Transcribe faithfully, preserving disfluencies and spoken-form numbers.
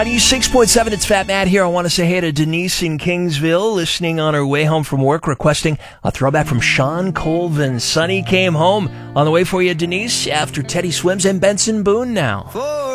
ninety-six point seven, it's Fat Matt here. I want to say hey to Denise in Kingsville, listening on her way home from work, requesting a throwback from Sean Colvin. Sonny came home. On the way for you, Denise, after Teddy Swims and Benson Boone now. For